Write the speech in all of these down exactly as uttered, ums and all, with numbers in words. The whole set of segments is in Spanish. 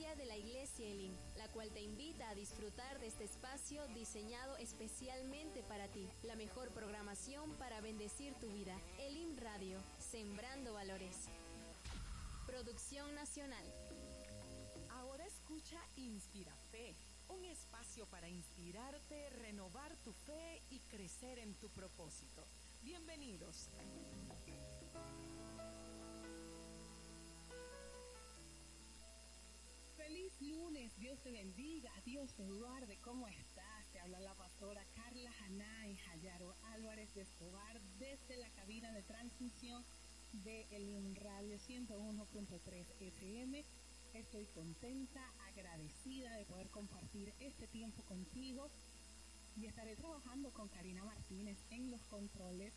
familia de la Iglesia Elim, la cual te invita a disfrutar de este espacio diseñado especialmente para ti. La mejor programación para bendecir tu vida. Elim Radio, sembrando valores. Producción nacional. Ahora escucha Inspira Fe, un espacio para inspirarte, renovar tu fe y crecer en tu propósito. Bienvenidos. Feliz lunes, Dios te bendiga, Dios te guarde, ¿cómo estás? Te habla la pastora Carla Hanay Jayaro Álvarez de Escobar desde la cabina de transmisión de Elim Radio ciento uno punto tres F M. Estoy contenta, agradecida de poder compartir este tiempo contigo y estaré trabajando con Karina Martínez en los controles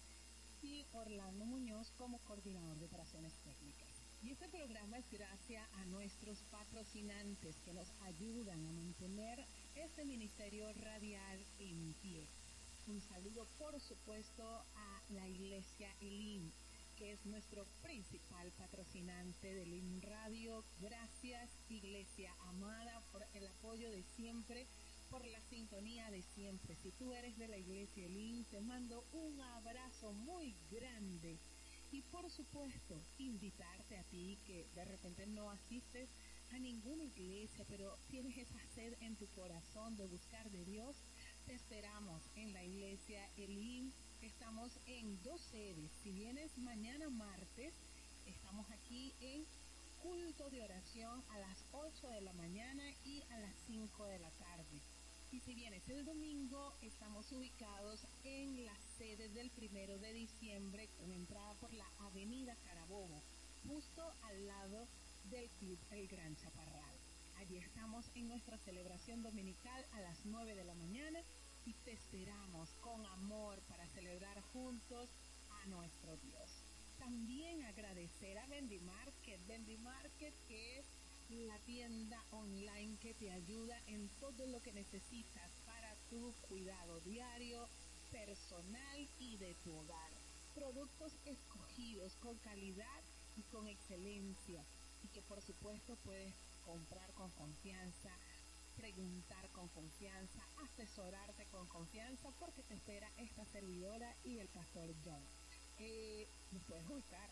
y Orlando Muñoz como coordinador de operaciones técnicas. Y este programa es gracias a nuestros patrocinantes que nos ayudan a mantener este ministerio radial en pie. Un saludo, por supuesto, a la Iglesia Elim, que es nuestro principal patrocinante de Elim Radio. Gracias, Iglesia amada, por el apoyo de siempre, por la sintonía de siempre. Si tú eres de la Iglesia Elim, te mando un abrazo muy grande. Y por supuesto, invitarte a ti que de repente no asistes a ninguna iglesia, pero tienes esa sed en tu corazón de buscar de Dios. Te esperamos en la Iglesia Elim. Estamos en dos sedes. Si vienes mañana martes, estamos aquí en culto de oración a las ocho de la mañana y a las cinco de la tarde. Y si vienes el domingo, estamos ubicados en la sede del primero de diciembre, con entrada por la avenida Carabobo, justo al lado del Club El Gran Chaparral. Allí estamos en nuestra celebración dominical a las nueve de la mañana y te esperamos con amor para celebrar juntos a nuestro Dios. También agradecer a Vendimarket, Vendimarket que es la tienda online que te ayuda en todo lo que necesitas para tu cuidado diario, personal y de tu hogar. Productos escogidos con calidad y con excelencia y que por supuesto puedes comprar con confianza, preguntar con confianza, asesorarte con confianza, porque te espera esta servidora y el pastor John. Eh, nos puedes buscar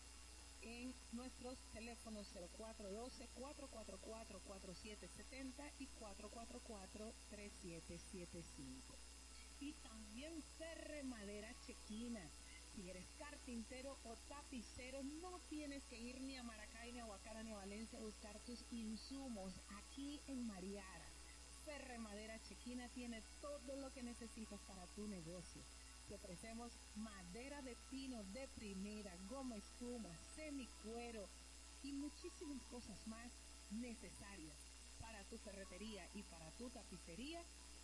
en nuestros teléfonos cero cuatro uno dos, cuatro cuatro cuatro, cuatro siete siete cero y cuatro cuatro cuatro, tres siete siete cinco. Y también Ferre Madera Chequina. Si eres carpintero o tapicero, no tienes que ir ni a Maracay, ni a Guacara, ni a Valencia a buscar tus insumos. Aquí en Mariara, Ferre Madera Chequina tiene todo lo que necesitas para tu negocio. Te ofrecemos madera de pino de primera, goma espuma, semicuero y muchísimas cosas más necesarias para tu ferretería y para tu tapicería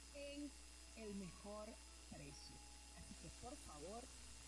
en el mejor precio. Así que por favor,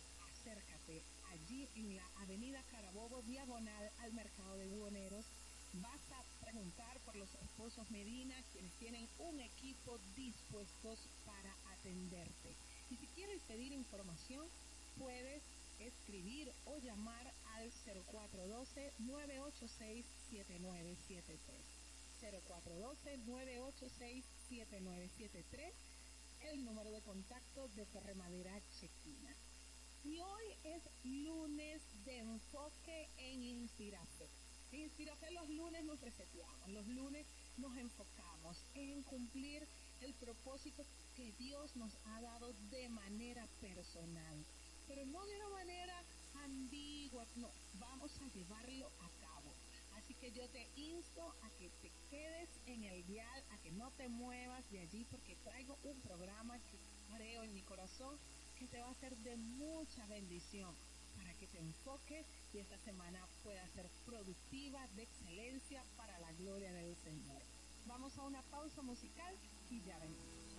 acércate allí en la avenida Carabobo, diagonal al mercado de buhoneros. Vas a preguntar por los esposos Medina, quienes tienen un equipo dispuestos para atenderte. Y si quieres pedir información, puedes escribir o llamar al cero cuatro uno dos, nueve ocho seis, siete nueve siete tres. cero cuatro uno dos, nueve ocho seis, siete nueve siete tres, el número de contacto de Ferre Madera Chequina. Y hoy es lunes de enfoque en Inspirarte. En Inspirarte los lunes nos reseteamos, los lunes nos enfocamos en cumplir el propósito que Dios nos ha dado de manera personal, pero no de una manera ambigua, no, vamos a llevarlo a cabo. Así que yo te insto a que te quedes en el dial, a que no te muevas de allí, porque traigo un programa que creo en mi corazón que te va a ser de mucha bendición para que te enfoques y esta semana pueda ser productiva, de excelencia, para la gloria del Señor. Vamos a una pausa musical y ya venimos.